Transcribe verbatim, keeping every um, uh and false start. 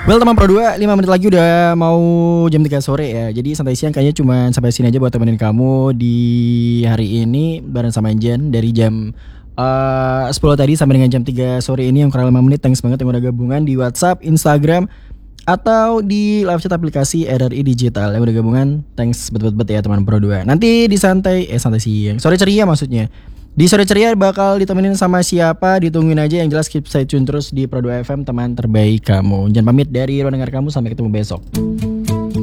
Well teman Pro dua, lima menit lagi udah mau jam tiga sore ya. Jadi santai siang kayaknya cuma sampai sini aja buat temenin kamu di hari ini bareng sama Jen dari jam uh, sepuluh tadi sampai dengan jam tiga sore ini yang kurang lima menit. Thanks banget yang udah gabungan di WhatsApp, Instagram atau di live chat aplikasi R R I Digital yang udah gabungan. Thanks bet-bet-bet ya teman Pro dua. Nanti di santai eh santai siang, sore ceria maksudnya. Di sore ceria bakal ditemenin sama siapa, ditungguin aja, yang jelas keep stay tune terus di Pro dua F M, teman terbaik kamu. Jangan pamit dari ruang dengar kamu, sampai ketemu besok.